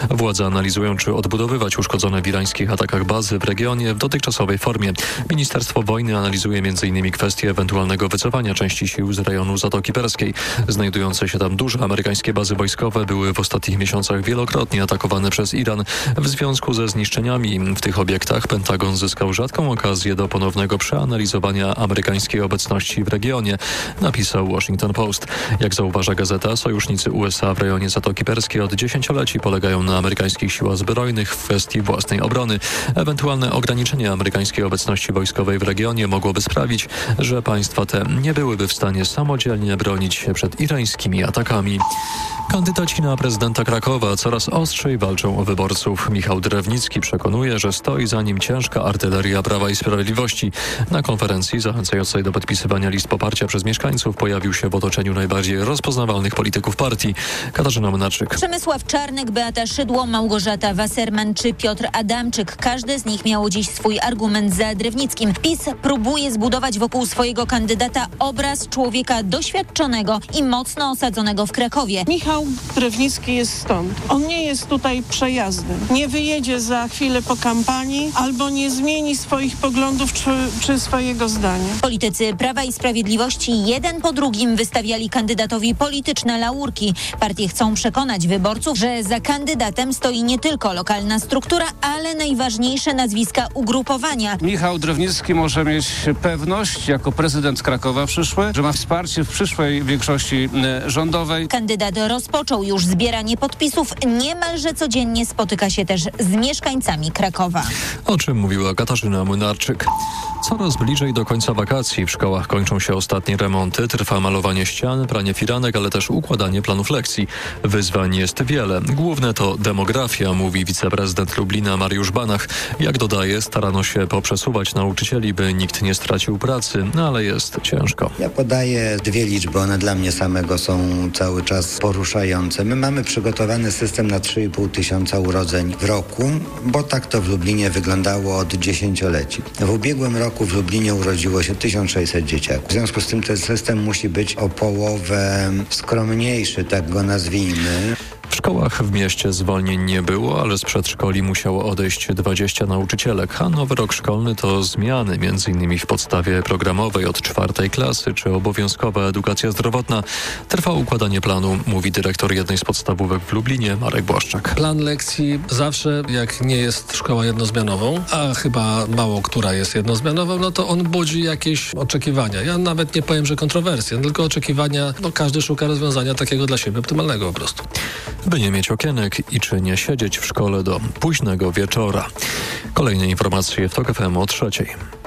Władze analizują, czy odbudowywać uszkodzone w irańskich atakach bazy w regionie w dotychczasowej formie. Ministerstwo Wojny analizuje m.in. kwestię ewentualnego wycofania części sił z rejonu Zatoki Perskiej. Znajdujące się tam duże amerykańskie bazy wojskowe były w ostatnich miesiącach wielokrotnie atakowane przez Iran. W związku ze zniszczeniami w tych obiektach Pentagon zyskał rzadką okazję do ponownego przeanalizowania amerykańskiej obecności w regionie, napisał Washington Post. Jak zauważa gazeta, sojusznicy USA w rejonie Zatoki Perskiej od dziesięcioleci polegają na amerykańskich siłach zbrojnych w kwestii własnej obrony. Ewentualne ograniczenie amerykańskiej obecności wojskowej w regionie mogłoby sprawić, że państwa te nie byłyby w stanie samodzielnie bronić się przed irańskimi atakami. Kandydaci na prezydenta Krakowa coraz ostrzej walczą o wyborców. Michał Drewnicki przekonuje, że stoi za nim ciężka artyleria Prawa i Sprawiedliwości. Na konferencji zachęcającej do podpisywania list poparcia przez mieszkańców pojawił się w otoczeniu najbardziej rozpoznawalnych polityków partii. Katarzyna Młynarczyk. Przemysław Czarnek, Beata Szydło, Małgorzata Wasserman czy Piotr Adamczyk. Każdy z nich miał dziś swój argument za Drewnickim. PiS próbuje zbudować wokół swojego kandydata obraz człowieka doświadczonego i mocno osadzonego w Krakowie. Michał Drewnicki jest stąd. On nie jest tutaj przejazdem. Nie wyjedzie za chwilę po kampanii albo nie zmieni swoich poglądów czy swojego zdania. Politycy Prawa i Sprawiedliwości jeden po drugim wystawiali kandydatowi polityczne laurki. Partie chcą przekonać wyborców, że za kandydatem stoi nie tylko lokalna struktura, ale najważniejsze nazwiska ugrupowania. Michał Drewnicki może mieć pewność jako prezydent Krakowa przyszły, że ma wsparcie w przyszłej większości rządowej. Kandydat rozpoczął już zbieranie podpisów. Niemalże codziennie spotyka się też z mieszkańcami Krakowa. O czym mówiła Katarzyna Młynarczyk. Coraz bliżej do końca wakacji. W szkołach kończą się ostatnie remonty, trwa malowanie ścian, pranie firanek, ale też układanie planów lekcji. Wyzwań jest wiele. Główne to demografia, mówi wiceprezydent Lublina Mariusz Banach. Jak dodaje, starano się poprzesuwać nauczycieli, by nikt nie stracił pracy, ale jest ciężko. Ja podaję dwie liczby, one dla mnie samego są cały czas poruszające. My mamy przygotowany system na 3,5 tysiąca urodzeń w roku, bo tak to w Lublinie wyglądało od dziesięcioleci. W ubiegłym roku w Lublinie urodziło się 1600 dzieciaków. W związku z tym ten system musi być o połowę skromniejszy, tak go nazwijmy. W szkołach w mieście zwolnień nie było, ale z przedszkoli musiało odejść 20 nauczycielek, a nowy rok szkolny to zmiany, m.in. w podstawie programowej od 4. klasy czy obowiązkowa edukacja zdrowotna. Trwa układanie planu, mówi dyrektor jednej z podstawówek w Lublinie, Marek Błaszczak. Plan lekcji zawsze, jak nie jest szkoła jednozmianową, a chyba mało która jest jednozmianową, no to on budzi jakieś oczekiwania. Ja nawet nie powiem, że kontrowersje, tylko oczekiwania, każdy szuka rozwiązania takiego dla siebie optymalnego po prostu. By nie mieć okienek i czy nie siedzieć w szkole do późnego wieczora. Kolejne informacje w TOK FM o 3:00.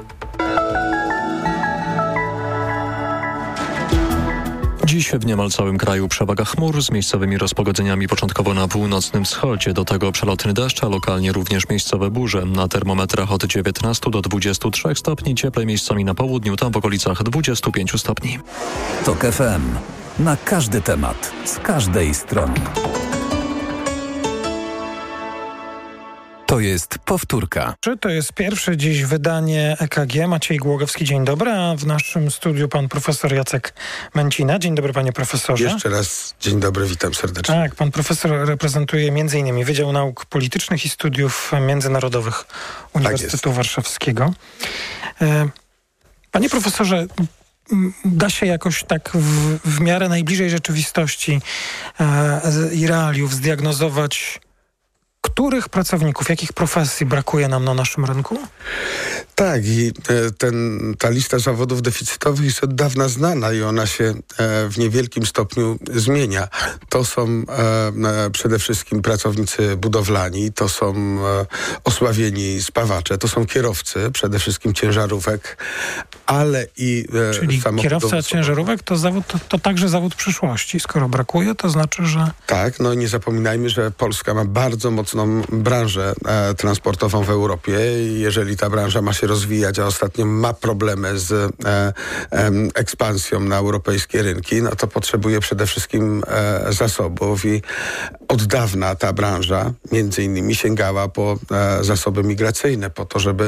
Dziś w niemal całym kraju przewaga chmur z miejscowymi rozpogodzeniami początkowo na północnym wschodzie. Do tego przelotny deszcz, a lokalnie również miejscowe burze. Na termometrach od 19 do 23 stopni, cieplej miejscami na południu, tam w okolicach 25 stopni. TOK FM. Na każdy temat, z każdej strony. To jest powtórka. To jest pierwsze dziś wydanie EKG. Maciej Głogowski, dzień dobry. A w naszym studiu pan profesor Jacek Męcina. Dzień dobry, panie profesorze. Jeszcze raz dzień dobry, witam serdecznie. Tak, pan profesor reprezentuje m.in. Wydział Nauk Politycznych i Studiów Międzynarodowych Uniwersytetu Warszawskiego. Panie profesorze, da się jakoś tak w miarę najbliżej rzeczywistości i realiów zdiagnozować, których pracowników, jakich profesji brakuje nam na naszym rynku? Tak, i ta lista zawodów deficytowych jest od dawna znana i ona się w niewielkim stopniu zmienia. To są przede wszystkim pracownicy budowlani, to są osławieni spawacze, to są kierowcy, przede wszystkim ciężarówek, ale i czyli kierowca ciężarówek to zawód, to także zawód przyszłości. Skoro brakuje, to znaczy, że... Tak, nie zapominajmy, że Polska ma bardzo mocną branżę transportową w Europie i jeżeli ta branża ma się rozwijać, a ostatnio ma problemy z ekspansją na europejskie rynki, no to potrzebuje przede wszystkim zasobów i od dawna ta branża między innymi sięgała po zasoby migracyjne, po to, żeby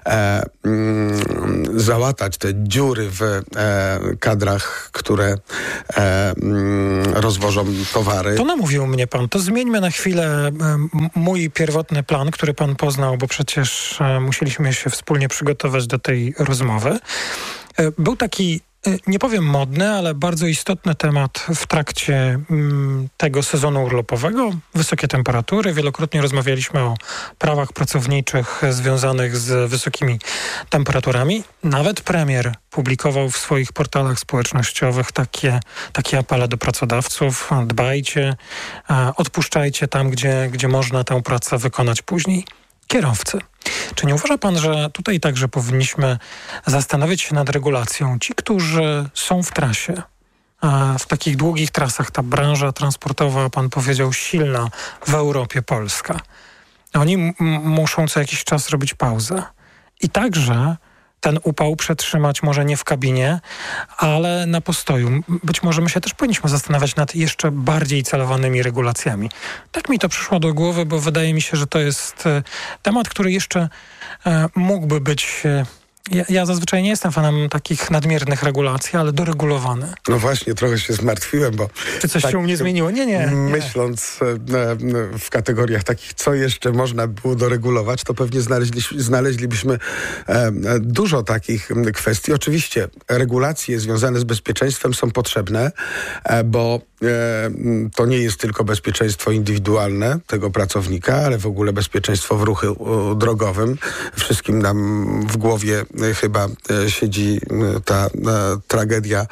załatać te dziury w kadrach, które rozwożą towary. To namówił mnie pan. To zmieńmy na chwilę mój pierwotny plan, który pan poznał, bo przecież musieliśmy się wspólnie przygotować do tej rozmowy. Był taki, nie powiem modny, ale bardzo istotny temat w trakcie tego sezonu urlopowego. Wysokie temperatury. Wielokrotnie rozmawialiśmy o prawach pracowniczych związanych z wysokimi temperaturami. Nawet premier publikował w swoich portalach społecznościowych takie apele do pracodawców. Dbajcie, odpuszczajcie tam, gdzie można tę pracę wykonać później. Kierowcy. Czy nie uważa pan, że tutaj także powinniśmy zastanowić się nad regulacją? Ci, którzy są w trasie, w takich długich trasach, ta branża transportowa, pan powiedział, silna w Europie, Polska. Oni muszą co jakiś czas robić pauzę. I także ten upał przetrzymać może nie w kabinie, ale na postoju. Być może my się też powinniśmy zastanawiać nad jeszcze bardziej celowanymi regulacjami. Tak mi to przyszło do głowy, bo wydaje mi się, że to jest temat, który jeszcze mógłby być... Ja zazwyczaj nie jestem fanem takich nadmiernych regulacji, ale doregulowany. No właśnie, trochę się zmartwiłem, bo... Czy coś się u mnie zmieniło? Nie. Myśląc w kategoriach takich, co jeszcze można było doregulować, to pewnie znaleźlibyśmy dużo takich kwestii. Oczywiście regulacje związane z bezpieczeństwem są potrzebne, bo to nie jest tylko bezpieczeństwo indywidualne tego pracownika, ale w ogóle bezpieczeństwo w ruchu drogowym. Wszystkim nam w głowie chyba siedzi ta tragedia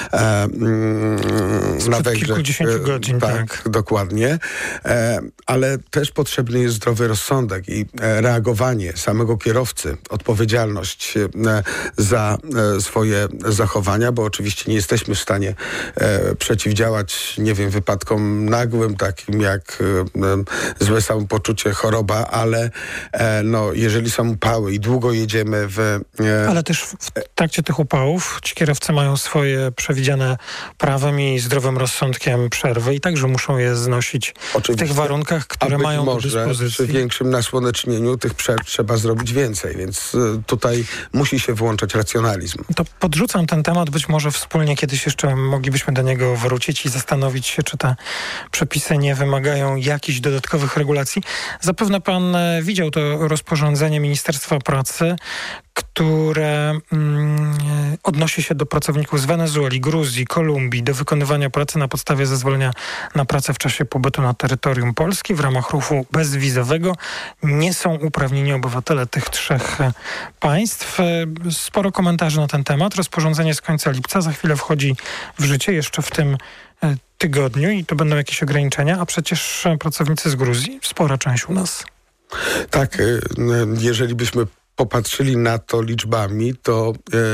na Węgrzech. Kilkudziesięciu godzin, tak. Dokładnie. Ale też potrzebny jest zdrowy rozsądek i reagowanie samego kierowcy, odpowiedzialność za swoje zachowania, bo oczywiście nie jesteśmy w stanie przeciwdziałać, nie wiem, wypadkom nagłym, takim jak złe samopoczucie, choroba, ale jeżeli są upały i długo jedziemy Ale też w trakcie tych upałów ci kierowcy mają swoje przewidziane prawem i zdrowym rozsądkiem przerwy i także muszą je znosić w tych warunkach, które mają do dyspozycji. Przy większym nasłonecznieniu tych przerw trzeba zrobić więcej, więc tutaj musi się włączać racjonalizm. To podrzucam ten temat, być może wspólnie kiedyś jeszcze moglibyśmy do niego wrócić i zastanowić się, czy te przepisy nie wymagają jakichś dodatkowych regulacji. Zapewne pan widział to rozporządzenie Ministerstwa Pracy, które odnosi się do pracowników z Wenezueli, Gruzji, Kolumbii, do wykonywania pracy na podstawie zezwolenia na pracę w czasie pobytu na terytorium Polski w ramach ruchu bezwizowego. Nie są uprawnieni obywatele tych trzech państw. Sporo komentarzy na ten temat. Rozporządzenie z końca lipca za chwilę wchodzi w życie, jeszcze w tym tygodniu i to będą jakieś ograniczenia, a przecież pracownicy z Gruzji, spora część u nas. Tak, jeżeli byśmy popatrzyli na to liczbami, to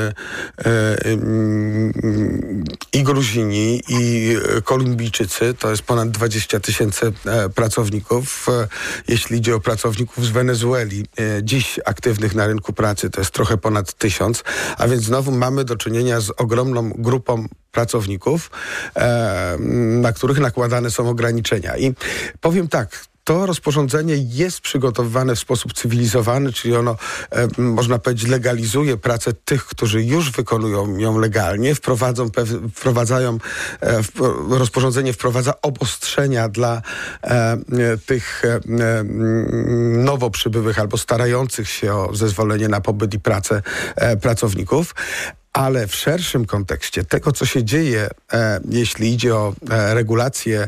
i Gruzini, i Kolumbijczycy, to jest ponad 20 000 pracowników. Jeśli idzie o pracowników z Wenezueli, dziś aktywnych na rynku pracy, to jest trochę ponad 1000, a więc znowu mamy do czynienia z ogromną grupą pracowników, na których nakładane są ograniczenia. I powiem tak, to rozporządzenie jest przygotowywane w sposób cywilizowany, czyli ono, można powiedzieć, legalizuje pracę tych, którzy już wykonują ją legalnie, rozporządzenie wprowadza obostrzenia dla tych nowo przybyłych albo starających się o zezwolenie na pobyt i pracę pracowników. Ale w szerszym kontekście tego, co się dzieje, jeśli idzie o regulacje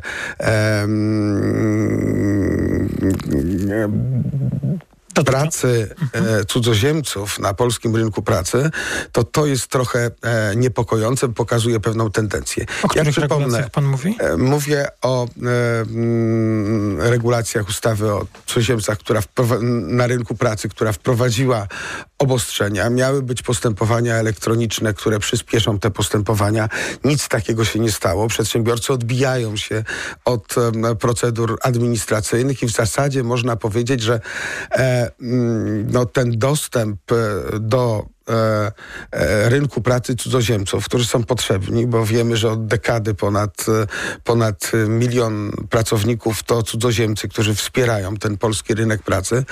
pracy cudzoziemców na polskim rynku pracy, to jest trochę niepokojące, pokazuje pewną tendencję. O których regulacjach pan mówi? Mówię o regulacjach ustawy o cudzoziemcach, na rynku pracy, która wprowadziła obostrzenia, miały być postępowania elektroniczne, które przyspieszą te postępowania. Nic takiego się nie stało. Przedsiębiorcy odbijają się od procedur administracyjnych i w zasadzie można powiedzieć, że ten dostęp do rynku pracy cudzoziemców, którzy są potrzebni, bo wiemy, że od dekady ponad 1 milion pracowników to cudzoziemcy, którzy wspierają ten polski rynek pracy.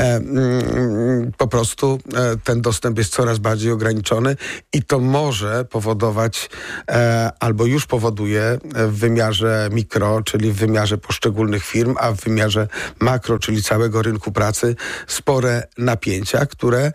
Po prostu ten dostęp jest coraz bardziej ograniczony i to może powodować, albo już powoduje w wymiarze mikro, czyli w wymiarze poszczególnych firm, a w wymiarze makro, czyli całego rynku pracy, spore napięcia, które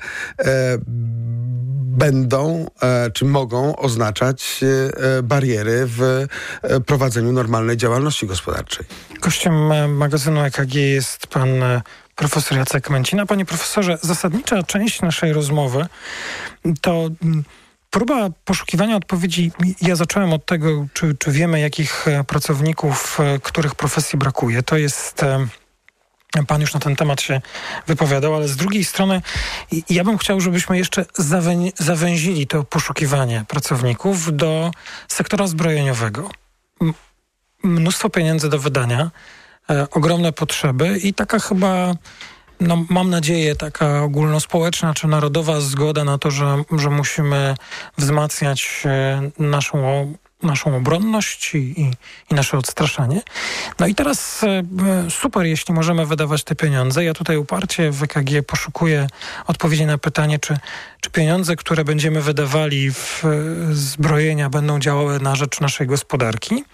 będą, czy mogą oznaczać bariery w prowadzeniu normalnej działalności gospodarczej. Gościem magazynu EKG jest pan profesor Jacek Męcina. Panie profesorze, zasadnicza część naszej rozmowy to próba poszukiwania odpowiedzi. Ja zacząłem od tego, czy wiemy, jakich pracowników, których profesji brakuje. To jest... Pan już na ten temat się wypowiadał, ale z drugiej strony ja bym chciał, żebyśmy jeszcze zawęzili to poszukiwanie pracowników do sektora zbrojeniowego. Mnóstwo pieniędzy do wydania, ogromne potrzeby i taka chyba, mam nadzieję, taka ogólnospołeczna czy narodowa zgoda na to, że musimy wzmacniać naszą obronność i nasze odstraszanie. No i teraz super, jeśli możemy wydawać te pieniądze. Ja tutaj uparcie w EKG poszukuję odpowiedzi na pytanie, czy pieniądze, które będziemy wydawali w zbrojenia, będą działały na rzecz naszej gospodarki.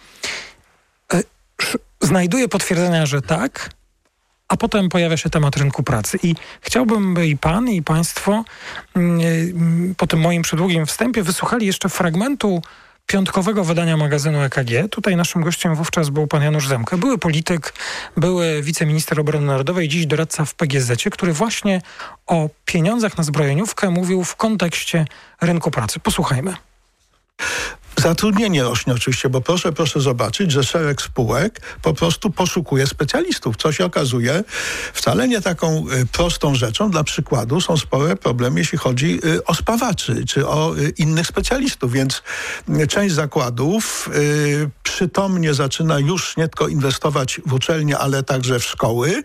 Znajduję potwierdzenia, że tak, a potem pojawia się temat rynku pracy. I chciałbym, by i pan, i państwo po tym moim przedługim wstępie wysłuchali jeszcze fragmentu piątkowego wydania magazynu EKG. Tutaj naszym gościem wówczas był pan Janusz Zemke, były polityk, były wiceminister obrony narodowej, dziś doradca w PGZ-cie, który właśnie o pieniądzach na zbrojeniówkę mówił w kontekście rynku pracy. Posłuchajmy. Zatrudnienie rośnie oczywiście, bo proszę zobaczyć, że szereg spółek po prostu poszukuje specjalistów, co się okazuje wcale nie taką prostą rzeczą. Dla przykładu są spore problemy, jeśli chodzi o spawaczy, czy o innych specjalistów, więc część zakładów przytomnie zaczyna już nie tylko inwestować w uczelnie, ale także w szkoły.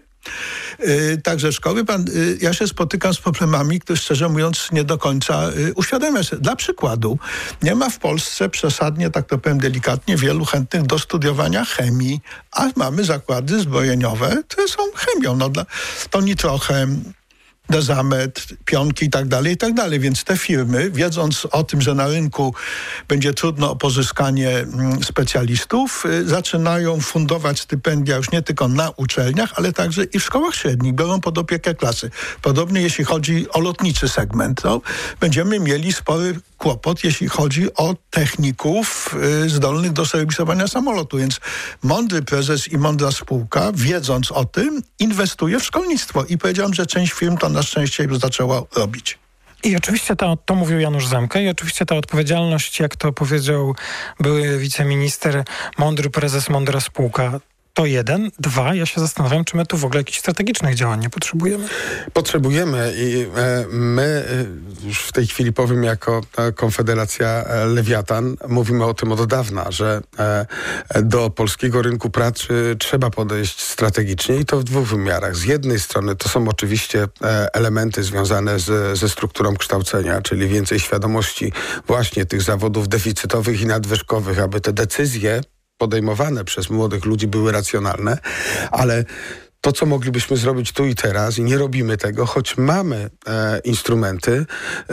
Ja się spotykam z problemami, które szczerze mówiąc nie do końca uświadamiam sobie. Dla przykładu, nie ma w Polsce przesadnie, tak to powiem delikatnie, wielu chętnych do studiowania chemii, a mamy zakłady zbrojeniowe, które są chemią. To Nitrochem, Dezamet, Pionki i tak dalej, więc te firmy, wiedząc o tym, że na rynku będzie trudno o pozyskanie specjalistów, zaczynają fundować stypendia już nie tylko na uczelniach, ale także i w szkołach średnich, biorą pod opiekę klasy. Podobnie jeśli chodzi o lotniczy segment, będziemy mieli spory kłopot, jeśli chodzi o techników zdolnych do serwisowania samolotu, więc mądry prezes i mądra spółka, wiedząc o tym, inwestuje w szkolnictwo i powiedziałem, że część firm to na szczęście już zaczęła robić. I oczywiście to mówił Janusz Zemke i oczywiście ta odpowiedzialność, jak to powiedział były wiceminister, mądry prezes, mądra spółka, to 1. 2. Ja się zastanawiam, czy my tu w ogóle jakichś strategicznych działań nie potrzebujemy. Potrzebujemy i my już w tej chwili powiem jako Konfederacja Lewiatan mówimy o tym od dawna, że do polskiego rynku pracy trzeba podejść strategicznie i to w 2 wymiarach. Z jednej strony to są oczywiście elementy związane ze strukturą kształcenia, czyli więcej świadomości właśnie tych zawodów deficytowych i nadwyżkowych, aby te decyzje podejmowane przez młodych ludzi były racjonalne, ale to, co moglibyśmy zrobić tu i teraz i nie robimy tego, choć mamy instrumenty,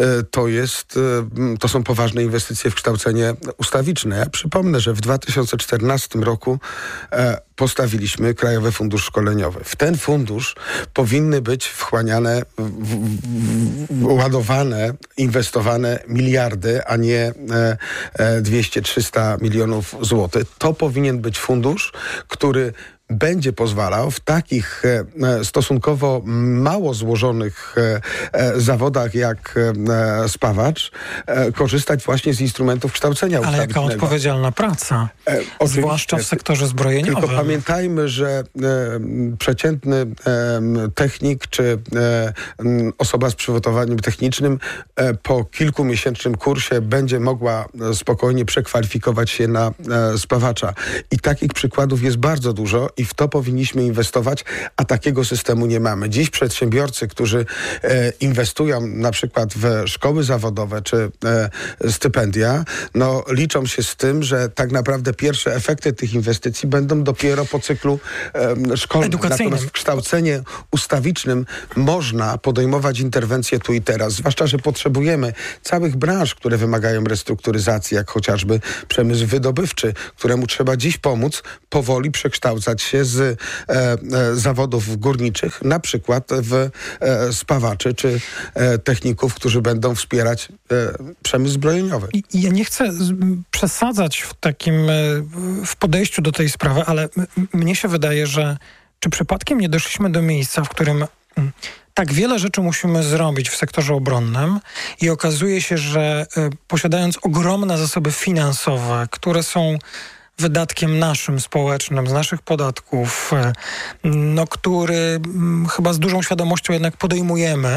to są poważne inwestycje w kształcenie ustawiczne. Ja przypomnę, że w 2014 roku postawiliśmy Krajowy Fundusz Szkoleniowy. W ten fundusz powinny być wchłaniane, ładowane, inwestowane miliardy, a nie 200-300 milionów złotych. To powinien być fundusz, który będzie pozwalał w takich stosunkowo mało złożonych zawodach jak spawacz korzystać właśnie z instrumentów kształcenia ustawicznego. Ale jaka odpowiedzialna praca, zwłaszcza w sektorze zbrojeniowym. Tylko pamiętajmy, że przeciętny technik czy osoba z przygotowaniem technicznym po kilkumiesięcznym kursie będzie mogła spokojnie przekwalifikować się na spawacza. I takich przykładów jest bardzo dużo i w to powinniśmy inwestować, a takiego systemu nie mamy. Dziś przedsiębiorcy, którzy inwestują na przykład w szkoły zawodowe czy stypendia, liczą się z tym, że tak naprawdę pierwsze efekty tych inwestycji będą dopiero po cyklu szkolnym. Natomiast w kształceniu ustawicznym można podejmować interwencje tu i teraz, zwłaszcza, że potrzebujemy całych branż, które wymagają restrukturyzacji, jak chociażby przemysł wydobywczy, któremu trzeba dziś pomóc powoli przekształcać się z zawodów górniczych, na przykład w spawaczy czy techników, którzy będą wspierać przemysł zbrojeniowy. Ja nie chcę przesadzać w podejściu do tej sprawy, ale mnie się wydaje, że czy przypadkiem nie doszliśmy do miejsca, w którym tak wiele rzeczy musimy zrobić w sektorze obronnym i okazuje się, że posiadając ogromne zasoby finansowe, które są wydatkiem naszym, społecznym, z naszych podatków, który chyba z dużą świadomością jednak podejmujemy,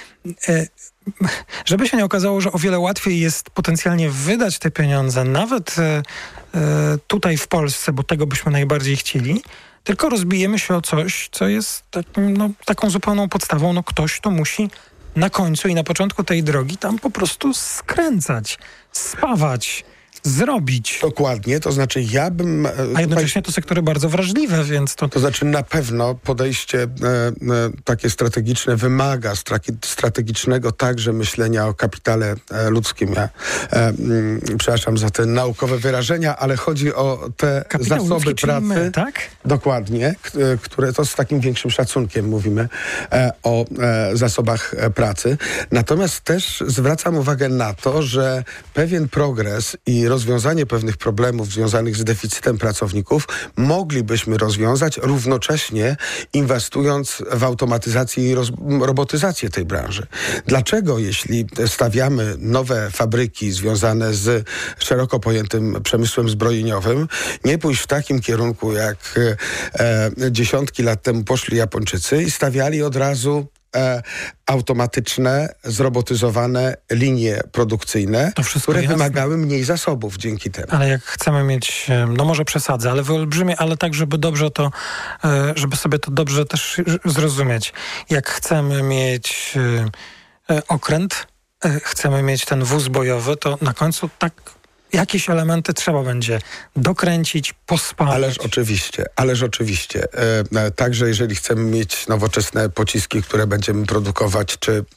żeby się nie okazało, że o wiele łatwiej jest potencjalnie wydać te pieniądze, nawet tutaj w Polsce, bo tego byśmy najbardziej chcieli, tylko rozbijemy się o coś, co jest taką zupełną podstawą. Ktoś to musi na końcu i na początku tej drogi tam po prostu skręcać, spawać, zrobić. Dokładnie, to znaczy ja bym... A jednocześnie to sektory bardzo wrażliwe, więc to... To znaczy na pewno podejście takie strategiczne wymaga strategicznego także myślenia o kapitale ludzkim. Ja przepraszam za te naukowe wyrażenia, ale chodzi o te kapitał zasoby ludzki, pracy. My, tak? Dokładnie, które to z takim większym szacunkiem mówimy o zasobach pracy. Natomiast też zwracam uwagę na to, że pewien progres i rozwiązanie pewnych problemów związanych z deficytem pracowników moglibyśmy rozwiązać równocześnie inwestując w automatyzację i robotyzację tej branży. Dlaczego, jeśli stawiamy nowe fabryki związane z szeroko pojętym przemysłem zbrojeniowym, nie pójść w takim kierunku, jak dziesiątki lat temu poszli Japończycy i stawiali od razu automatyczne, zrobotyzowane linie produkcyjne, które wymagały mniej zasobów dzięki temu. Ale jak chcemy mieć, może przesadzę, ale wyolbrzymie, ale tak, żeby sobie to dobrze też zrozumieć. Jak chcemy mieć okręt, chcemy mieć ten wóz bojowy, to na końcu jakieś elementy trzeba będzie dokręcić, pospalać. Ależ oczywiście. Także jeżeli chcemy mieć nowoczesne pociski, które będziemy produkować, czy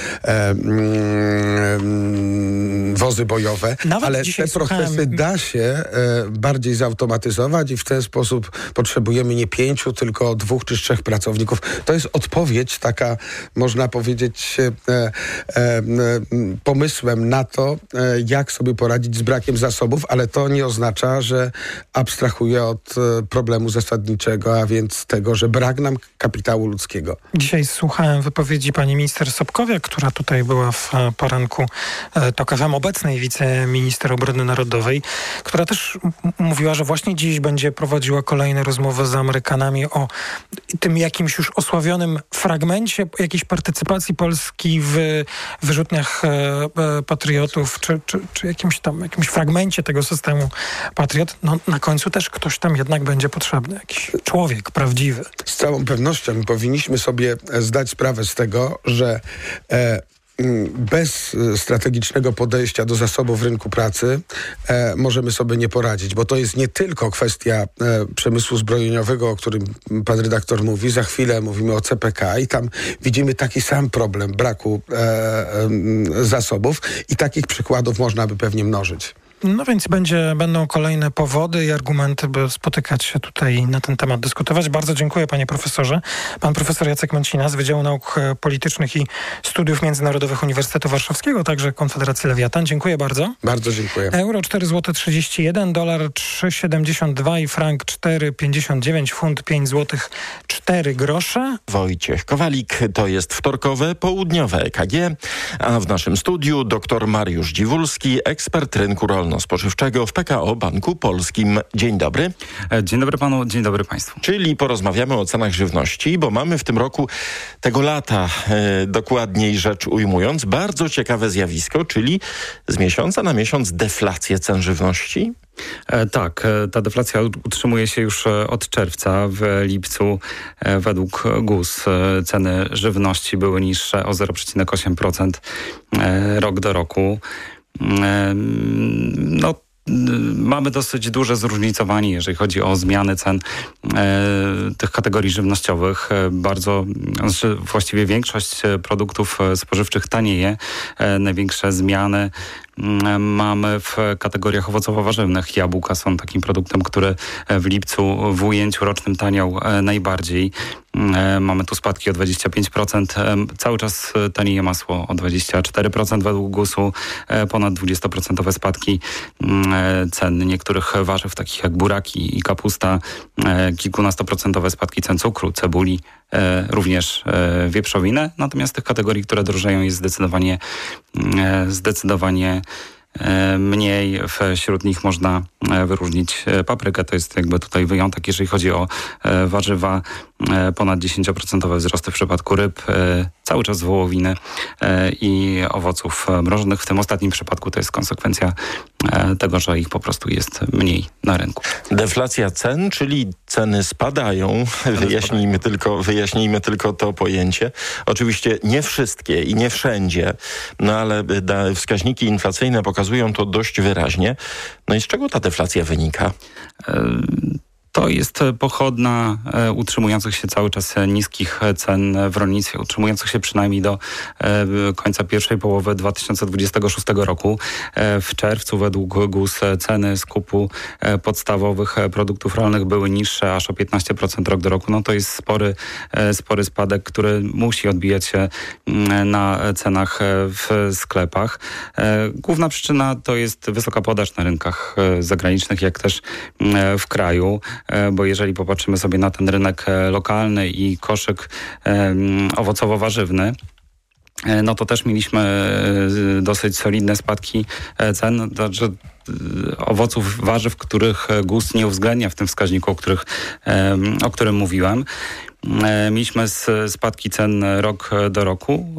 wozy bojowe, ale te procesy da się bardziej zautomatyzować i w ten sposób potrzebujemy nie 5, tylko 2 czy 3 pracowników. To jest odpowiedź taka, można powiedzieć, pomysłem na to, jak sobie poradzić z brakiem zasobów, ale to nie oznacza, że abstrahuję od problemu zasadniczego, a więc tego, że brak nam kapitału ludzkiego. Dzisiaj słuchałem wypowiedzi pani minister Sobkowiak, która tutaj była w poranku TOK FM, obecnej wiceminister obrony narodowej, która też mówiła, że właśnie dziś będzie prowadziła kolejne rozmowy z Amerykanami o tym jakimś już osławionym fragmencie jakiejś partycypacji Polski w wyrzutniach Patriotów, czy jakimś fragmencie tego systemu Patriot. Na końcu też ktoś tam jednak będzie potrzebny, jakiś człowiek prawdziwy. Z całą pewnością powinniśmy sobie zdać sprawę z tego, że bez strategicznego podejścia do zasobów rynku pracy możemy sobie nie poradzić, bo to jest nie tylko kwestia przemysłu zbrojeniowego, o którym pan redaktor mówi. Za chwilę mówimy o CPK i tam widzimy taki sam problem braku zasobów i takich przykładów można by pewnie mnożyć. No więc będą kolejne powody i argumenty, by spotykać się tutaj i na ten temat dyskutować. Bardzo dziękuję, panie profesorze. Pan profesor Jacek Męcina z Wydziału Nauk Politycznych i Studiów Międzynarodowych Uniwersytetu Warszawskiego, także Konfederacji Lewiatan. Dziękuję bardzo. Bardzo dziękuję. Euro 4,31 zł, dolar 3,72 i frank 4,59, funt 5 zł 4 grosze. Wojciech Kowalik, to jest wtorkowe, południowe EKG, a w naszym studiu dr Mariusz Dziwulski, ekspert rynku rolno-spożywczego w PKO Banku Polskim. Dzień dobry. Dzień dobry panu, dzień dobry państwu. Czyli porozmawiamy o cenach żywności, bo mamy w tym roku, tego lata, dokładniej rzecz ujmując, bardzo ciekawe zjawisko, czyli z miesiąca na miesiąc deflację cen żywności. Tak, ta deflacja utrzymuje się już od czerwca. W lipcu według GUS ceny żywności były niższe o 0,8% rok do roku. No, mamy dosyć duże zróżnicowanie, jeżeli chodzi o zmiany cen tych kategorii żywnościowych. Właściwie większość produktów spożywczych tanieje. Największe zmiany mamy w kategoriach owocowo-warzywnych. Jabłka są takim produktem, który w lipcu w ujęciu rocznym taniał najbardziej. Mamy tu spadki o 25%. Cały czas tanieje masło o 24% według GUS-u. Ponad 20% spadki cen niektórych warzyw, takich jak buraki i kapusta. Kilkunastoprocentowe spadki cen cukru, cebuli, również wieprzowiny. Natomiast tych kategorii, które drożeją, jest zdecydowanie mniej. Wśród nich można wyróżnić paprykę. To jest jakby tutaj wyjątek, jeżeli chodzi o warzywa. Ponad 10% wzrosty w przypadku ryb, cały czas wołowiny i owoców mrożonych. W tym ostatnim przypadku to jest konsekwencja tego, że ich po prostu jest mniej na rynku. Deflacja cen, czyli ceny spadają. Wyjaśnijmy tylko to pojęcie. Oczywiście nie wszystkie i nie wszędzie, no ale wskaźniki inflacyjne pokazują to dość wyraźnie. No i z czego ta deflacja wynika? To jest pochodna utrzymujących się cały czas niskich cen w rolnictwie, utrzymujących się przynajmniej do końca pierwszej połowy 2026 roku. W czerwcu według GUS ceny skupu podstawowych produktów rolnych były niższe aż o 15% rok do roku. No to jest spory spadek, który musi odbijać się na cenach w sklepach. Główna przyczyna to jest wysoka podaż na rynkach zagranicznych, jak też w kraju. Bo jeżeli popatrzymy sobie na ten rynek lokalny i koszyk owocowo-warzywny, no to też mieliśmy dosyć solidne spadki cen. Znaczy owoców, warzyw, których GUS nie uwzględnia w tym wskaźniku, o którym mówiłem. Mieliśmy spadki cen rok do roku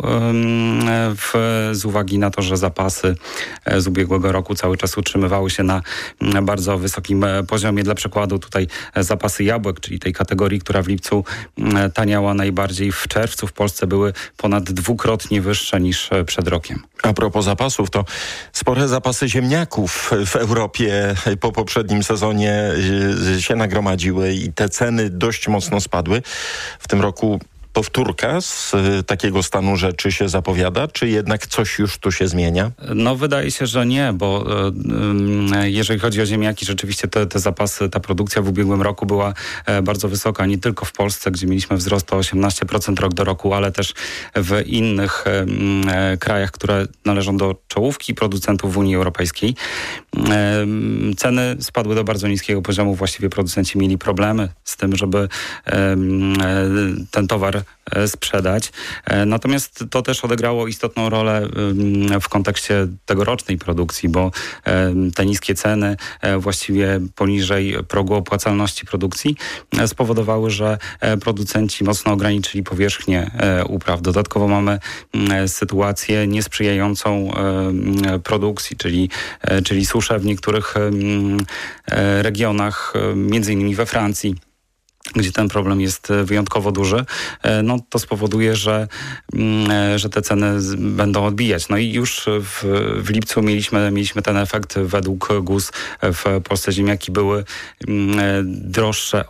z uwagi na to, że zapasy z ubiegłego roku cały czas utrzymywały się na bardzo wysokim poziomie. Dla przykładu tutaj zapasy jabłek, czyli tej kategorii, która w lipcu taniała najbardziej, w czerwcu w Polsce były ponad dwukrotnie wyższe niż przed rokiem. A propos zapasów, to spore zapasy ziemniaków w Europie po poprzednim sezonie się nagromadziły i te ceny dość mocno spadły. W tym roku powtórka z takiego stanu rzeczy się zapowiada, czy jednak coś już tu się zmienia? No wydaje się, że nie, bo jeżeli chodzi o ziemniaki, rzeczywiście te zapasy, ta produkcja w ubiegłym roku była bardzo wysoka, nie tylko w Polsce, gdzie mieliśmy wzrost o 18% rok do roku, ale też w innych krajach, które należą do czołówki producentów w Unii Europejskiej. Ceny spadły do bardzo niskiego poziomu, właściwie producenci mieli problemy z tym, żeby ten towar sprzedać. Natomiast to też odegrało istotną rolę w kontekście tegorocznej produkcji, bo te niskie ceny właściwie poniżej progu opłacalności produkcji spowodowały, że producenci mocno ograniczyli powierzchnię upraw. Dodatkowo mamy sytuację niesprzyjającą produkcji, czyli susze w niektórych regionach, między innymi we Francji, gdzie ten problem jest wyjątkowo duży, no to spowoduje, że te ceny będą odbijać. No i już w lipcu mieliśmy ten efekt. Według GUS w Polsce ziemniaki były droższe o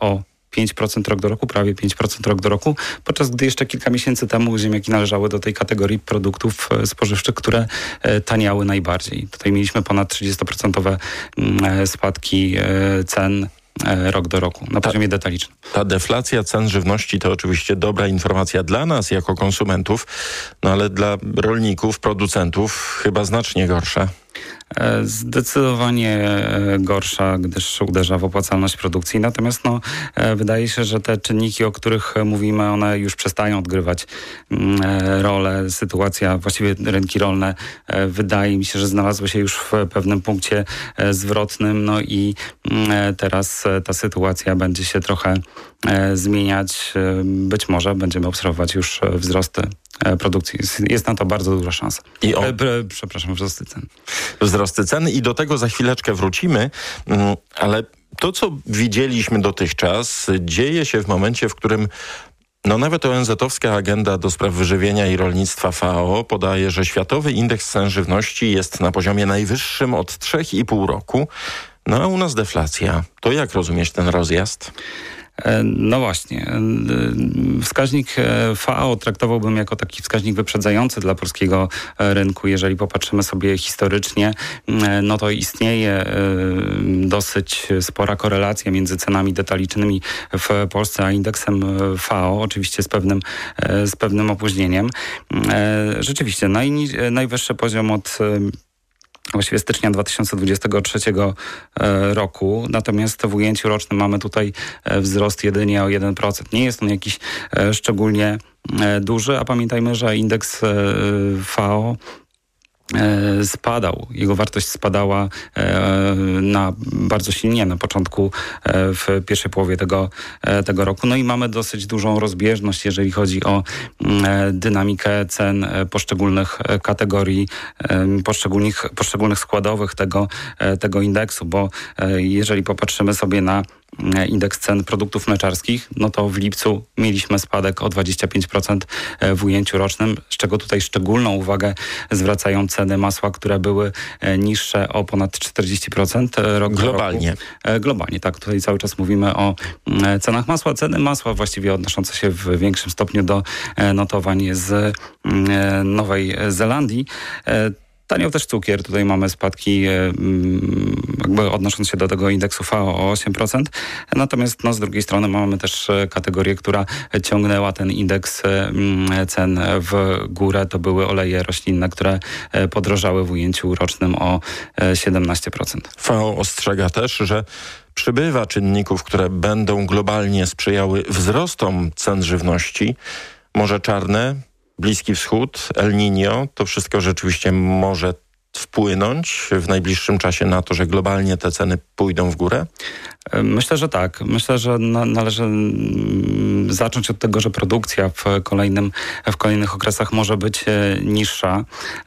5% rok do roku, prawie 5% rok do roku, podczas gdy jeszcze kilka miesięcy temu ziemniaki należały do tej kategorii produktów spożywczych, które taniały najbardziej. Tutaj mieliśmy ponad 30% spadki cen rok do roku na poziomie detalicznym. Ta deflacja cen żywności to oczywiście dobra informacja dla nas jako konsumentów, no ale dla rolników, producentów chyba znacznie gorsza. Zdecydowanie gorsza, gdyż uderza w opłacalność produkcji. Natomiast wydaje się, że te czynniki, o których mówimy, one już przestają odgrywać rolę. Sytuacja, właściwie rynki rolne, wydaje mi się, że znalazły się już w pewnym punkcie zwrotnym. No i teraz ta sytuacja będzie się trochę zmieniać. Być może będziemy obserwować już wzrosty produkcji. Jest na to bardzo duża szansa. Wzrosty cen. Wzrosty cen i do tego za chwileczkę wrócimy, ale to, co widzieliśmy dotychczas, dzieje się w momencie, w którym nawet ONZ-owska agenda do spraw wyżywienia i rolnictwa FAO podaje, że światowy indeks cen żywności jest na poziomie najwyższym od 3,5 roku. No a u nas deflacja. To jak rozumieć ten rozjazd? No właśnie. Wskaźnik FAO traktowałbym jako taki wskaźnik wyprzedzający dla polskiego rynku. Jeżeli popatrzymy sobie historycznie, no to istnieje dosyć spora korelacja między cenami detalicznymi w Polsce a indeksem FAO, oczywiście z pewnym opóźnieniem. Rzeczywiście najwyższy poziom od właściwie stycznia 2023 roku. Natomiast w ujęciu rocznym mamy tutaj wzrost jedynie o 1%. Nie jest on jakiś szczególnie duży, a pamiętajmy, że indeks FAO spadał. Jego wartość spadała bardzo silnie na początku, w pierwszej połowie tego roku. No i mamy dosyć dużą rozbieżność, jeżeli chodzi o dynamikę cen poszczególnych kategorii, poszczególnych składowych tego indeksu, bo jeżeli popatrzymy sobie na indeks cen produktów mleczarskich, no to w lipcu mieliśmy spadek o 25% w ujęciu rocznym, z czego tutaj szczególną uwagę zwracają ceny masła, które były niższe o ponad 40% rok globalnie. Do roku. Globalnie, tak. Tutaj cały czas mówimy o cenach masła. Ceny masła właściwie odnoszące się w większym stopniu do notowań z Nowej Zelandii. Taniał też cukier. Tutaj mamy spadki jakby odnosząc się do tego indeksu FAO o 8%. Natomiast z drugiej strony mamy też kategorię, która ciągnęła ten indeks cen w górę. To były oleje roślinne, które podrożały w ujęciu rocznym o 17%. FAO ostrzega też, że przybywa czynników, które będą globalnie sprzyjały wzrostom cen żywności. Morze Czarne, Bliski Wschód, El Niño, to wszystko rzeczywiście może wpłynąć w najbliższym czasie na to, że globalnie te ceny pójdą w górę? Myślę, że tak. Myślę, że należy zacząć od tego, że produkcja w kolejnych okresach może być niższa.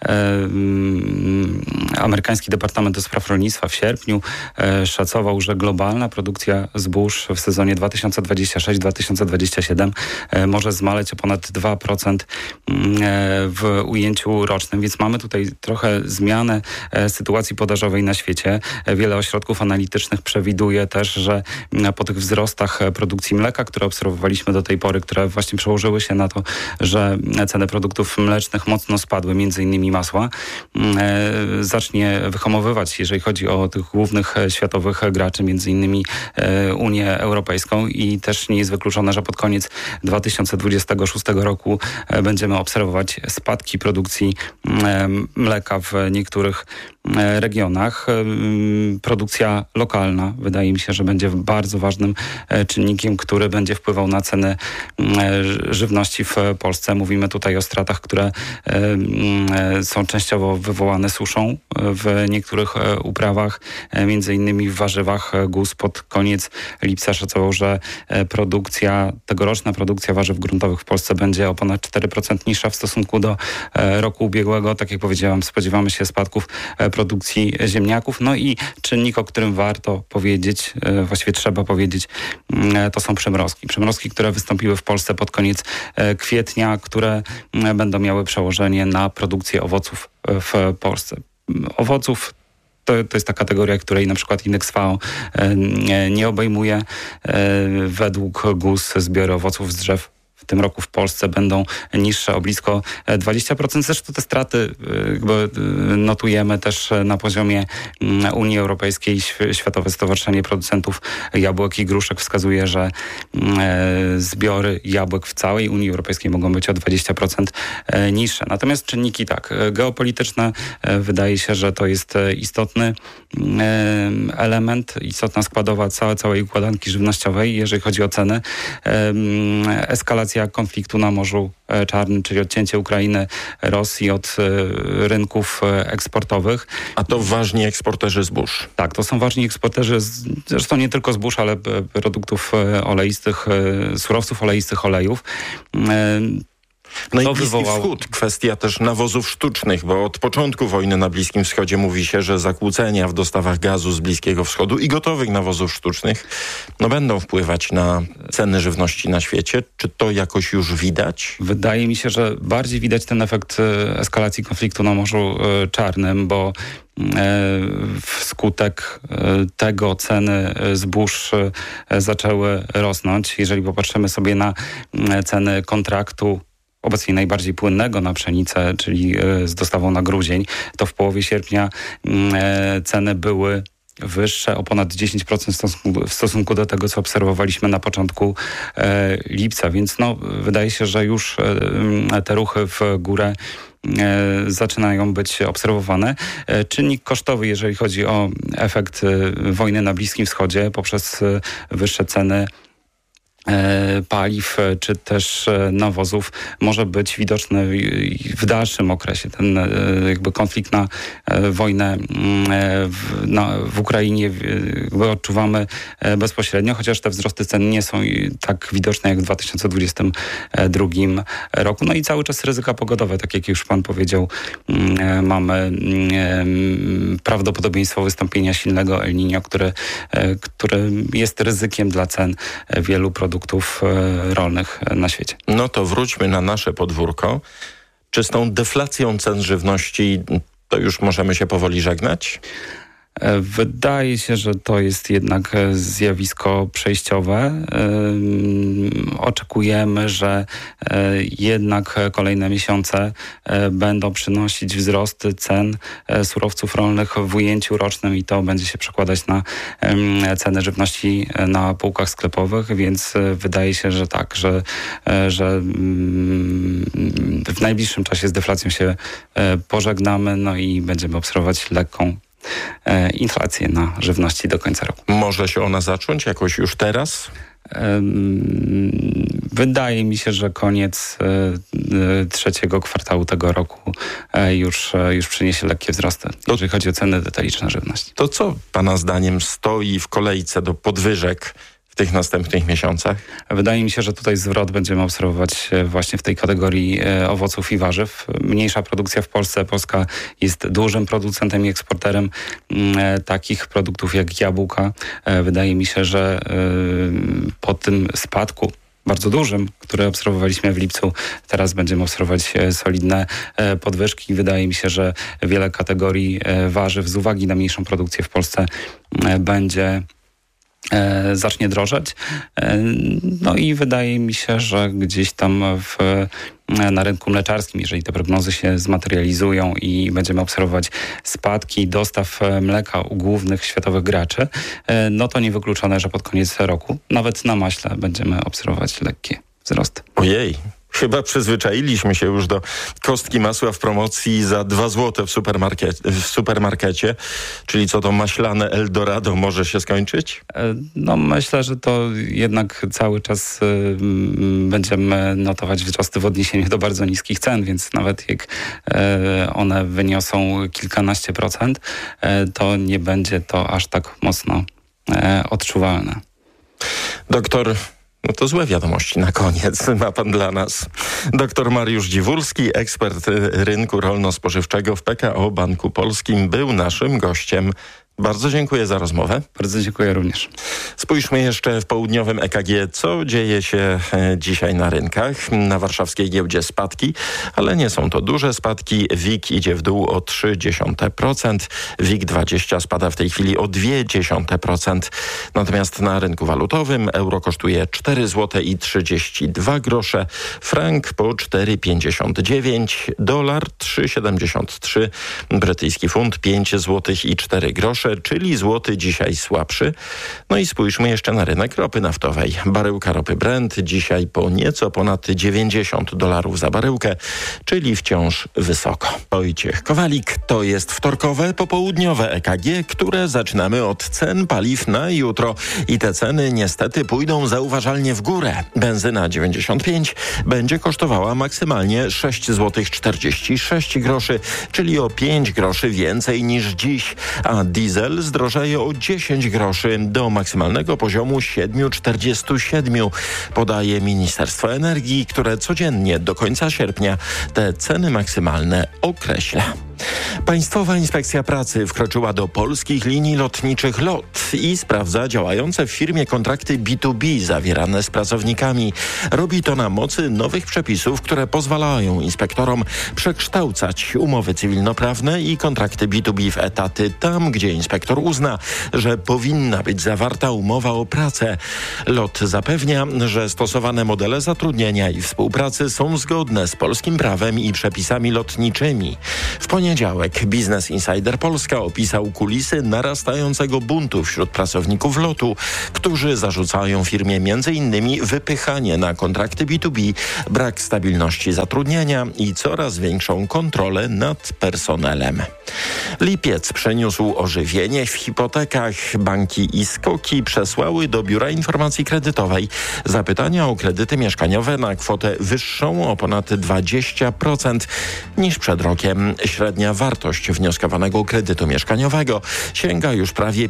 Amerykański Departament do Spraw Rolnictwa w sierpniu szacował, że globalna produkcja zbóż w sezonie 2026-2027 może zmaleć o ponad 2% w ujęciu rocznym, więc mamy tutaj trochę zmianę sytuacji podażowej na świecie. Wiele ośrodków analitycznych przewiduje też, że po tych wzrostach produkcji mleka, które obserwowaliśmy do tej pory, które właśnie przełożyły się na to, że ceny produktów mlecznych mocno spadły, między innymi masła, zacznie wyhamowywać, jeżeli chodzi o tych głównych światowych graczy, między innymi Unię Europejską, i też nie jest wykluczone, że pod koniec 2026 roku będziemy obserwować spadki produkcji mleka w niektórych regionach. Produkcja lokalna, wydaje mi się, że będzie bardzo ważnym czynnikiem, który będzie wpływał na ceny żywności w Polsce. Mówimy tutaj o stratach, które są częściowo wywołane suszą w niektórych uprawach, między innymi w warzywach. GUS pod koniec lipca szacował, że tegoroczna produkcja warzyw gruntowych w Polsce będzie o ponad 4% niższa w stosunku do roku ubiegłego. Tak jak powiedziałam, spodziewamy się spadków produkcji ziemniaków. No i czynnik, o którym warto powiedzieć, właściwie trzeba powiedzieć, to są przymrozki. Przymrozki, które wystąpiły w Polsce pod koniec kwietnia, które będą miały przełożenie na produkcję owoców w Polsce. Owoców To jest ta kategoria, której na przykład indeks FAO nie obejmuje. Według GUS zbiory owoców z drzew w tym roku w Polsce będą niższe o blisko 20%. Zresztą te straty jakby notujemy też na poziomie Unii Europejskiej. Światowe Stowarzyszenie Producentów Jabłek i Gruszek wskazuje, że zbiory jabłek w całej Unii Europejskiej mogą być o 20% niższe. Natomiast czynniki geopolityczne, wydaje się, że to jest istotny element, istotna składowa całej układanki żywnościowej, jeżeli chodzi o ceny. Eskalacja konfliktu na Morzu Czarnym, czyli odcięcie Ukrainy, Rosji od rynków eksportowych. A to ważni eksporterzy zbóż. Tak, to są ważni eksporterzy, zresztą nie tylko zbóż, ale produktów oleistych, surowców oleistych, olejów. No i Bliski Wschód, kwestia też nawozów sztucznych, bo od początku wojny na Bliskim Wschodzie mówi się, że zakłócenia w dostawach gazu z Bliskiego Wschodu i gotowych nawozów sztucznych będą wpływać na ceny żywności na świecie. Czy to jakoś już widać? Wydaje mi się, że bardziej widać ten efekt eskalacji konfliktu na Morzu Czarnym, bo wskutek tego ceny zbóż zaczęły rosnąć. Jeżeli popatrzymy sobie na ceny kontraktu obecnie najbardziej płynnego na pszenicę, czyli z dostawą na grudzień, to w połowie sierpnia ceny były wyższe o ponad 10% w stosunku do tego, co obserwowaliśmy na początku lipca. Więc wydaje się, że już te ruchy w górę zaczynają być obserwowane. Czynnik kosztowy, jeżeli chodzi o efekt wojny na Bliskim Wschodzie poprzez wyższe ceny paliw czy też nawozów, może być widoczny w dalszym okresie. Ten jakby konflikt na wojnę w Ukrainie odczuwamy bezpośrednio, chociaż te wzrosty cen nie są tak widoczne jak w 2022 roku. No i cały czas ryzyka pogodowe, tak jak już pan powiedział, mamy prawdopodobieństwo wystąpienia silnego El Niño, które jest ryzykiem dla cen wielu produktów rolnych na świecie. No to wróćmy na nasze podwórko. Czy z tą deflacją cen żywności to już możemy się powoli żegnać? Wydaje się, że to jest jednak zjawisko przejściowe. Oczekujemy, że jednak kolejne miesiące będą przynosić wzrosty cen surowców rolnych w ujęciu rocznym i to będzie się przekładać na ceny żywności na półkach sklepowych, więc wydaje się, że tak, że w najbliższym czasie z deflacją się pożegnamy, i będziemy obserwować lekką inflację na żywności do końca roku. Może się ona zacząć jakoś już teraz? Wydaje mi się, że koniec trzeciego kwartału tego roku już przyniesie lekkie wzrosty, jeżeli chodzi o ceny detaliczne żywności. To co pana zdaniem stoi w kolejce do podwyżek w tych następnych miesiącach? Wydaje mi się, że tutaj zwrot będziemy obserwować właśnie w tej kategorii owoców i warzyw. Mniejsza produkcja w Polsce. Polska jest dużym producentem i eksporterem takich produktów jak jabłka. Wydaje mi się, że po tym spadku bardzo dużym, które obserwowaliśmy w lipcu, teraz będziemy obserwować solidne podwyżki. Wydaje mi się, że wiele kategorii warzyw z uwagi na mniejszą produkcję w Polsce zacznie drożeć. I wydaje mi się, że gdzieś tam na rynku mleczarskim, jeżeli te prognozy się zmaterializują i będziemy obserwować spadki dostaw mleka u głównych światowych graczy, to niewykluczone, że pod koniec roku nawet na maśle będziemy obserwować lekkie wzrosty. Ojej. Chyba przyzwyczailiśmy się już do kostki masła w promocji za 2 zł w supermarkecie. Czyli co, to maślane Eldorado może się skończyć? Myślę, że to jednak cały czas będziemy notować wzrosty w odniesieniu do bardzo niskich cen, więc nawet jak one wyniosą kilkanaście procent, to nie będzie to aż tak mocno odczuwalne. Doktor... to złe wiadomości na koniec ma pan dla nas. Doktor Mariusz Dziwulski, ekspert rynku rolno-spożywczego w PKO Banku Polskim, był naszym gościem. Bardzo dziękuję za rozmowę. Bardzo dziękuję również. Spójrzmy jeszcze w południowym EKG, co dzieje się dzisiaj na rynkach. Na warszawskiej giełdzie spadki, ale nie są to duże spadki. WIG idzie w dół o 0,3%. WIG20 spada w tej chwili o 0,2%. Natomiast na rynku walutowym euro kosztuje 4,32 zł, frank po 4,59, dolar 3,73, brytyjski funt 5,04 zł, czyli złoty dzisiaj słabszy. No i spójrzmy jeszcze na rynek ropy naftowej. Baryłka ropy Brent dzisiaj po nieco ponad $90 za baryłkę, czyli wciąż wysoko. Wojciech Kowalik, to jest wtorkowe, popołudniowe EKG, które zaczynamy od cen paliw na jutro. I te ceny niestety pójdą zauważalnie w górę. Benzyna 95 będzie kosztowała maksymalnie 6,46 zł, czyli o 5 groszy więcej niż dziś, a diesel zdrożeje o 10 groszy do maksymalnego poziomu 7,47, podaje Ministerstwo Energii, które codziennie do końca sierpnia te ceny maksymalne określa. Państwowa Inspekcja Pracy wkroczyła do polskich linii lotniczych LOT i sprawdza działające w firmie kontrakty B2B zawierane z pracownikami. Robi to na mocy nowych przepisów, które pozwalają inspektorom przekształcać umowy cywilnoprawne i kontrakty B2B w etaty tam, gdzie inspektor uzna, że powinna być zawarta umowa o pracę. LOT zapewnia, że stosowane modele zatrudnienia i współpracy są zgodne z polskim prawem i przepisami lotniczymi. W poniedziałek Business Insider Polska opisał kulisy narastającego buntu wśród pracowników LOT-u, którzy zarzucają firmie m.in. wypychanie na kontrakty B2B, brak stabilności zatrudnienia i coraz większą kontrolę nad personelem. Lipiec przyniósł ożywienie w hipotekach. Banki i SKOK-i przesłały do Biura Informacji Kredytowej zapytania o kredyty mieszkaniowe na kwotę wyższą o ponad 20% niż przed rokiem. Średnia wartość wnioskowanego kredytu mieszkaniowego sięga już prawie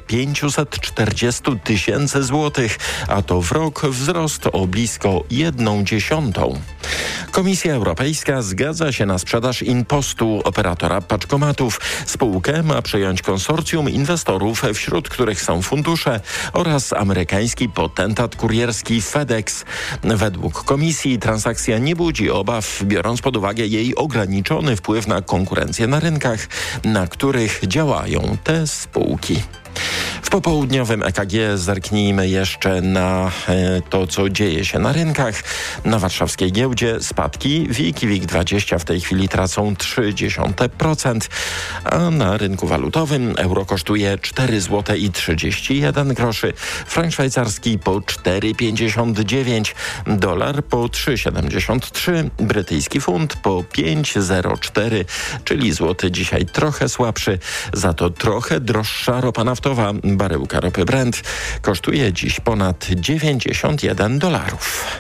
540 000 złotych, a to w rok wzrost o blisko 1/10. Komisja Europejska zgadza się na sprzedaż InPostu, operatora paczkomatów. Spółkę ma przejąć konsorcjum inwestorów, wśród których są fundusze oraz amerykański potentat kurierski FedEx. Według komisji transakcja nie budzi obaw, biorąc pod uwagę jej ograniczony wpływ na konkurencję na rynkach, na których działają te spółki. W popołudniowym EKG zerknijmy jeszcze na to, co dzieje się na rynkach. Na warszawskiej giełdzie spadki. WIG i WIG20 w tej chwili tracą 0,3%, a na rynku walutowym euro kosztuje 4,31 zł, frank szwajcarski po 4,59, dolar po 3,73, brytyjski funt po 5,04, czyli złoty dzisiaj trochę słabszy, za to trochę droższa ropa naftowa. Baryłka ropy Brent kosztuje dziś ponad $91.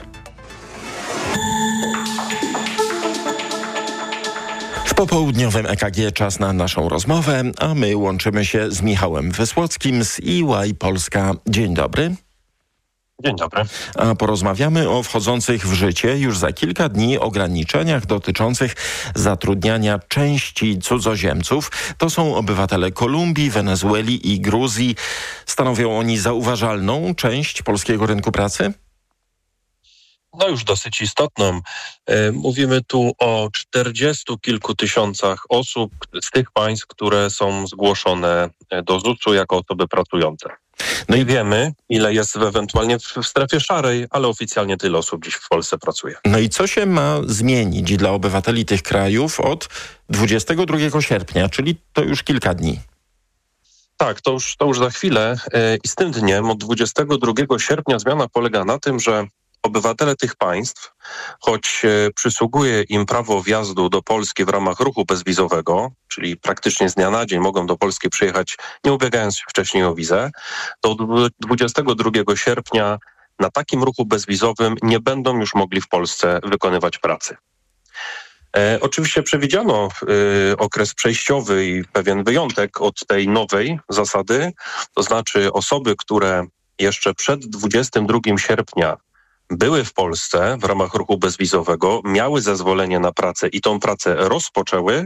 W popołudniowym EKG czas na naszą rozmowę, a my łączymy się z Michałem Wysłockim z EY Polska. Dzień dobry. Dzień dobry. A porozmawiamy o wchodzących w życie już za kilka dni ograniczeniach dotyczących zatrudniania części cudzoziemców. To są obywatele Kolumbii, Wenezueli i Gruzji. Stanowią oni zauważalną część polskiego rynku pracy? No już dosyć istotną. Mówimy tu o 40 kilku tysiącach osób z tych państw, które są zgłoszone do ZUS-u jako osoby pracujące. No i wiemy, ile jest ewentualnie w strefie szarej, ale oficjalnie tyle osób dziś w Polsce pracuje. No i co się ma zmienić dla obywateli tych krajów od 22 sierpnia, czyli to już kilka dni? Tak, to już za chwilę. I z tym dniem, od 22 sierpnia zmiana polega na tym, że obywatele tych państw, choć przysługuje im prawo wjazdu do Polski w ramach ruchu bezwizowego, czyli praktycznie z dnia na dzień mogą do Polski przyjechać, nie ubiegając się wcześniej o wizę, to od 22 sierpnia na takim ruchu bezwizowym nie będą już mogli w Polsce wykonywać pracy. Oczywiście przewidziano okres przejściowy i pewien wyjątek od tej nowej zasady, to znaczy osoby, które jeszcze przed 22 sierpnia były w Polsce w ramach ruchu bezwizowego, miały zezwolenie na pracę i tą pracę rozpoczęły,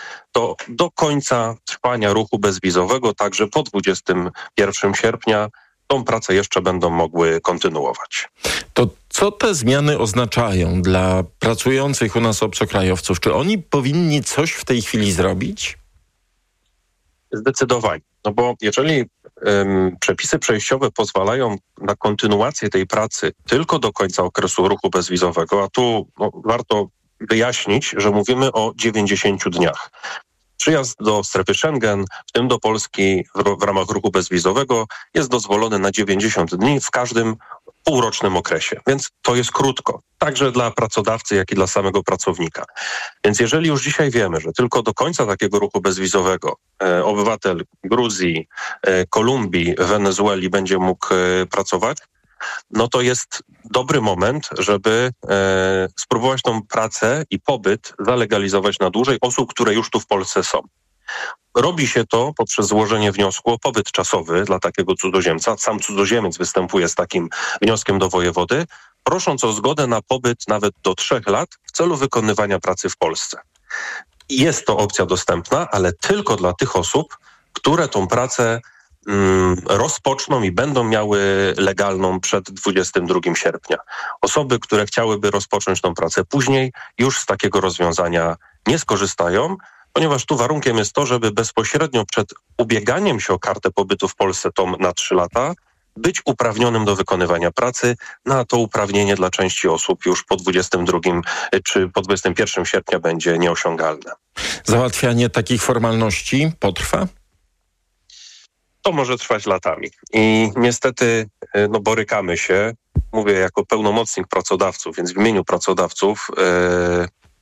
to do końca trwania ruchu bezwizowego, także po 21 sierpnia, tą pracę jeszcze będą mogły kontynuować. To co te zmiany oznaczają dla pracujących u nas obcokrajowców? Czy oni powinni coś w tej chwili zrobić? Zdecydowanie. No bo jeżeli przepisy przejściowe pozwalają na kontynuację tej pracy tylko do końca okresu ruchu bezwizowego, a tu warto wyjaśnić, że mówimy o 90 dniach. Przyjazd do strefy Schengen, w tym do Polski w ramach ruchu bezwizowego, jest dozwolony na 90 dni w każdym półrocznym okresie. Więc to jest krótko, także dla pracodawcy, jak i dla samego pracownika. Więc jeżeli już dzisiaj wiemy, że tylko do końca takiego ruchu bezwizowego obywatel Gruzji, Kolumbii, Wenezueli będzie mógł pracować, no to jest dobry moment, żeby spróbować tą pracę i pobyt zalegalizować na dłużej osób, które już tu w Polsce są. Robi się to poprzez złożenie wniosku o pobyt czasowy dla takiego cudzoziemca. Sam cudzoziemiec występuje z takim wnioskiem do wojewody, prosząc o zgodę na pobyt nawet do 3 lat w celu wykonywania pracy w Polsce. Jest to opcja dostępna, ale tylko dla tych osób, które tą pracę rozpoczną i będą miały legalną przed 22 sierpnia. Osoby, które chciałyby rozpocząć tą pracę później, już z takiego rozwiązania nie skorzystają, ponieważ tu warunkiem jest to, żeby bezpośrednio przed ubieganiem się o kartę pobytu w Polsce tą na 3 lata być uprawnionym do wykonywania pracy, a to uprawnienie dla części osób już po 22 czy po 21 sierpnia będzie nieosiągalne. Załatwianie takich formalności potrwa? To może trwać latami i niestety borykamy się, mówię jako pełnomocnik pracodawców, więc w imieniu pracodawców